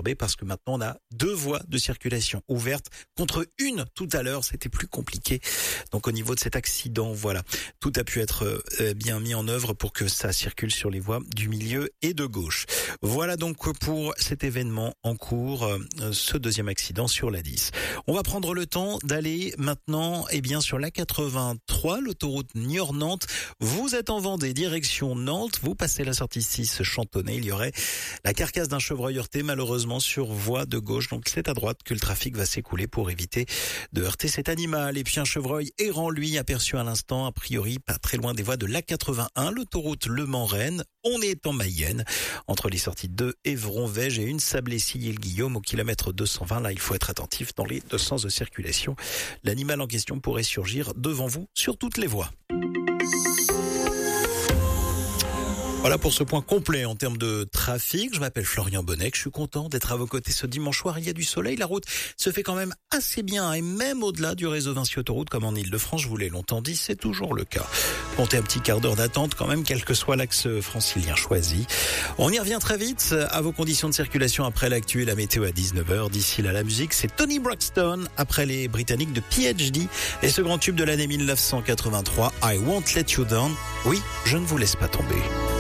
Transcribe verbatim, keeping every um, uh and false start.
absorbé parce que maintenant on a deux voies de circulation ouvertes contre une tout à l'heure. C'était plus compliqué. Donc au niveau de cet accident, voilà, tout a pu être euh, bien mis en œuvre pour que ça circule sur les voies du milieu et de gauche. Voilà donc pour cet événement en cours, euh, ce deuxième accident sur l'A dix. On va prendre le temps d'aller maintenant eh bien sur l'A quatre-vingt-trois, l'autoroute Niort-Nantes. Vous êtes en Vendée, direction Nantes, vous passez la sortie six Chantonnay, il y aurait la carcasse d'un chevreuil heurté malheureusement sur voie de gauche. Donc c'est à droite que le trafic va s'écouler pour éviter de heurter cet animal. Et puis un chevreuil errant, lui, aperçu à l'instant, a priori pas très loin des voies de l'A quatre-vingt-un, l'autoroute Le Mans-Rennes. On est en Mayenne, entre les sorties de Évron-Vège et une Sablé-Sillé-le-Guillaume au kilomètre deux cent vingt. Là, il faut être attentif dans les deux sens de circulation. L'animal en question pourrait surgir devant vous sur toutes les voies. Voilà pour ce point complet en termes de trafic. Je m'appelle Florian Bonnec, je suis content d'être à vos côtés ce dimanche soir. Il y a du soleil, la route se fait quand même assez bien et même au-delà du réseau Vinci Autoroute comme en Ile-de-France, je vous l'ai longtemps dit, c'est toujours le cas. Comptez un petit quart d'heure d'attente quand même, quel que soit l'axe francilien choisi. On y revient très vite à vos conditions de circulation après l'actu et la météo à dix-neuf heures. D'ici là, la musique, c'est Tony Braxton après les Britanniques de P H D et ce grand tube de l'année mille neuf cent quatre-vingt-trois, I Won't Let You Down. Oui, je ne vous laisse pas tomber.